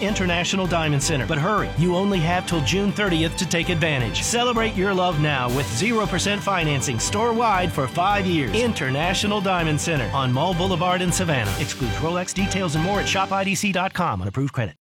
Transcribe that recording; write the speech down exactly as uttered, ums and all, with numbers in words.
International Diamond Center. But hurry, you only have till June thirtieth to take advantage. Celebrate your love now with zero percent financing store-wide for five years. International Diamond Center on Mall Boulevard in Savannah. Excludes Rolex. Details and more at shop I D C dot com on approved credit.